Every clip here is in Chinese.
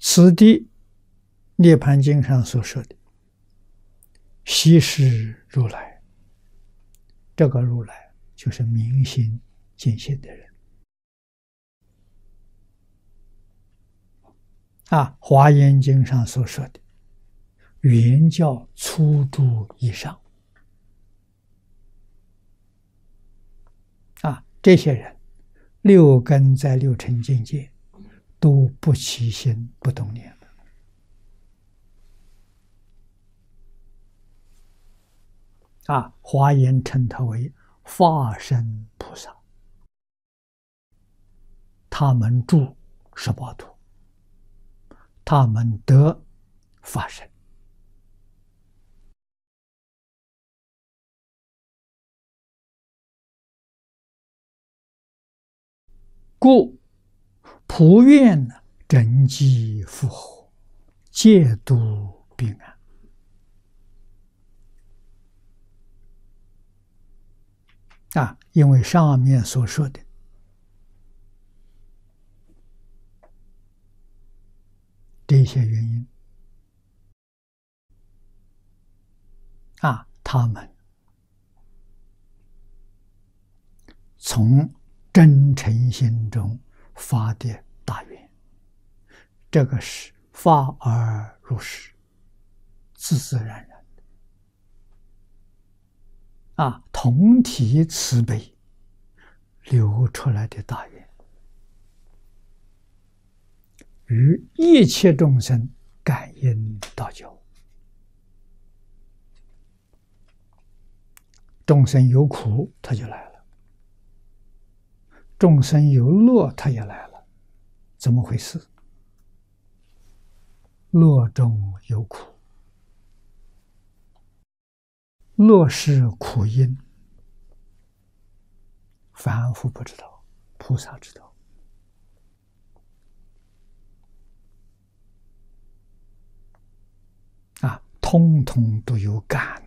此地涅盘经上所说的悉是如来，这个如来就是明心见性的人。华严经上所说的原教初住以上，这些人六根在六尘境界都不起心不动念的。华严称他为化身菩萨，他们住十八土，他们得法身。故普愿真迹复活，戒度彼岸。因为上面所说的这些原因，他们从真诚心中发的大愿，这个是发而入实，自自然然的同体慈悲流出来的大愿，与一切众生感应道交。众生有苦，他就来了；众生有乐，他也来了。怎么回事？乐中有苦，乐是苦因，凡夫不知道，菩萨知道。通通都有感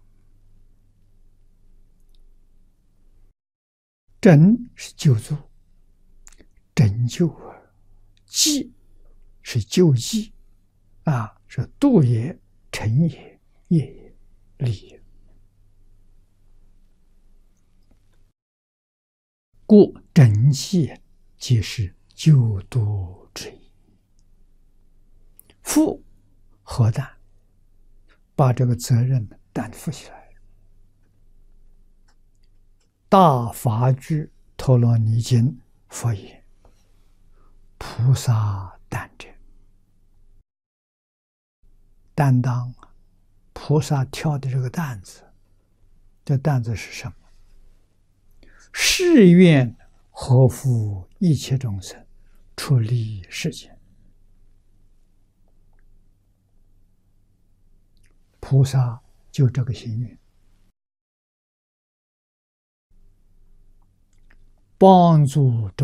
真是救助，拯救济是救济是度也、成也、业也、利也。故拯济即是救度之意。负何担？把这个责任担负起来。大法句陀罗尼经佛言：菩萨担者，担当菩萨挑的这个担子，这担子是什么？誓愿合乎一切众生，出离世间。菩萨就这个心愿，帮助众